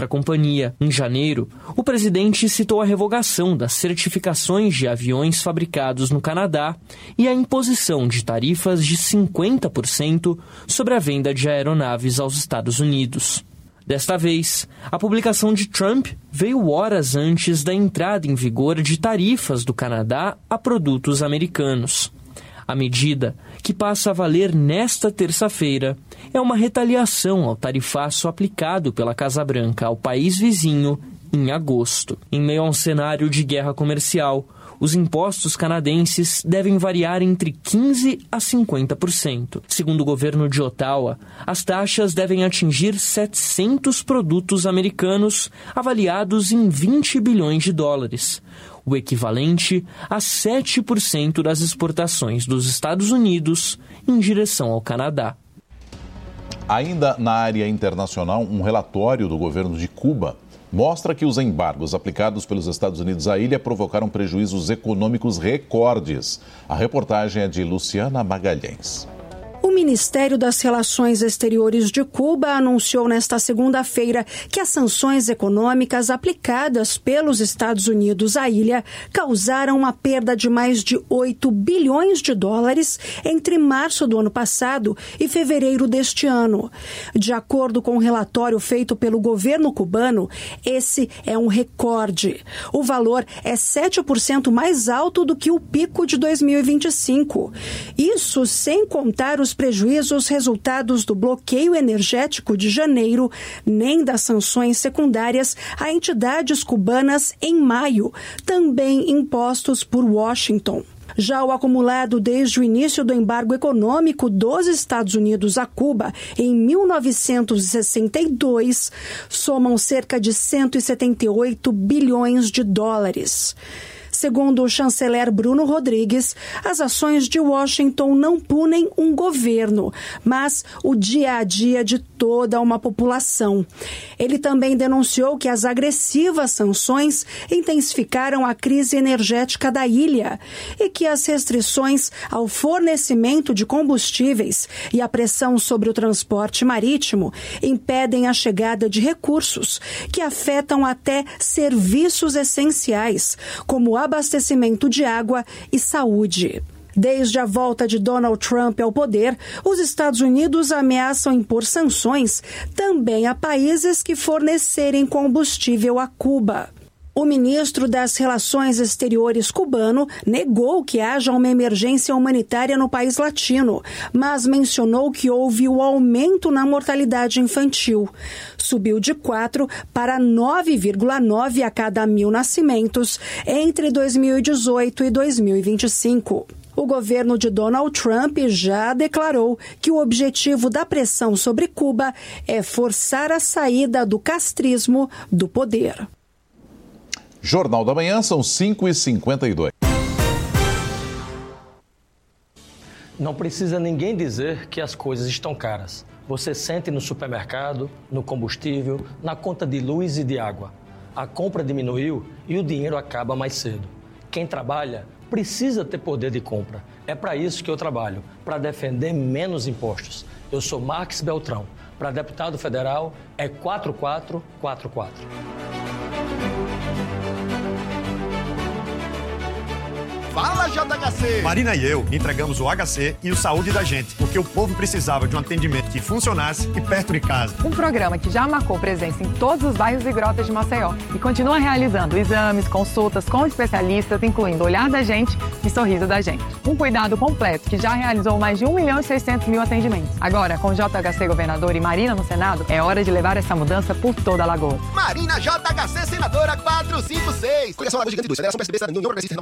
para a companhia. Em janeiro, o presidente citou a revogação das certificações de aviões fabricados no Canadá e a imposição de tarifas de 50% sobre a venda de aeronaves aos Estados Unidos. Desta vez, a publicação de Trump veio horas antes da entrada em vigor de tarifas do Canadá a produtos americanos. A medida, que passa a valer nesta terça-feira, é uma retaliação ao tarifaço aplicado pela Casa Branca ao país vizinho em agosto. Em meio a um cenário de guerra comercial, os impostos canadenses devem variar entre 15% a 50%. Segundo o governo de Ottawa, as taxas devem atingir 700 produtos americanos avaliados em 20 bilhões de dólares, o equivalente a 7% das exportações dos Estados Unidos em direção ao Canadá. Ainda na área internacional, um relatório do governo de Cuba mostra que os embargos aplicados pelos Estados Unidos à ilha provocaram prejuízos econômicos recordes. A reportagem é de Luciana Magalhães. O Ministério das Relações Exteriores de Cuba anunciou nesta segunda-feira que as sanções econômicas aplicadas pelos Estados Unidos à ilha causaram uma perda de mais de 8 bilhões de dólares entre março do ano passado e fevereiro deste ano. De acordo com o relatório feito pelo governo cubano, esse é um recorde. O valor é 7% mais alto do que o pico de 2025. Isso sem contar os prejuízos resultados do bloqueio energético de janeiro, nem das sanções secundárias a entidades cubanas em maio, também impostos por Washington. Já o acumulado desde o início do embargo econômico dos Estados Unidos a Cuba, em 1962, somam cerca de 178 bilhões de dólares. Segundo o chanceler Bruno Rodrigues, as ações de Washington não punem um governo, mas o dia a dia de toda uma população. Ele também denunciou que as agressivas sanções intensificaram a crise energética da ilha e que as restrições ao fornecimento de combustíveis e a pressão sobre o transporte marítimo impedem a chegada de recursos que afetam até serviços essenciais, como abastecimento de água e saúde. Desde a volta de Donald Trump ao poder, os Estados Unidos ameaçam impor sanções também a países que fornecerem combustível a Cuba. O ministro das Relações Exteriores cubano negou que haja uma emergência humanitária no país latino, mas mencionou que houve o aumento na mortalidade infantil. Subiu de 4 para 9,9 a cada 1.000 nascimentos entre 2018 e 2025. O governo de Donald Trump já declarou que o objetivo da pressão sobre Cuba é forçar a saída do castrismo do poder. Jornal da Manhã, são 5h52. Não precisa ninguém dizer que as coisas estão caras. Você sente no supermercado, no combustível, na conta de luz e de água. A compra diminuiu e o dinheiro acaba mais cedo. Quem trabalha precisa ter poder de compra. É para isso que eu trabalho, para defender menos impostos. Eu sou Marques Beltrão. Para deputado federal é 4444. Fala, JHC! Marina e eu entregamos o HC e o Saúde da Gente, porque o povo precisava de um atendimento que funcionasse e perto de casa. Um programa que já marcou presença em todos os bairros e grotas de Maceió e continua realizando exames, consultas com especialistas, incluindo Olhar da Gente e Sorriso da Gente. Um cuidado completo que já realizou mais de 1.600.000 atendimentos. Agora, com JHC governador e Marina no Senado, é hora de levar essa mudança por toda a Alagoas. Marina JHC, senadora 456. Coligação Lagoa Gigante Luz, Federação PSB, Cidadania, União Progressista,